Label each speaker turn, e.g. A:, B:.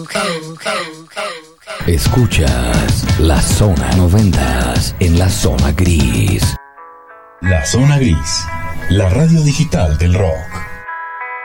A: Escuchas La Zona 90 en La Zona Gris.
B: La Zona Gris, la radio digital del rock.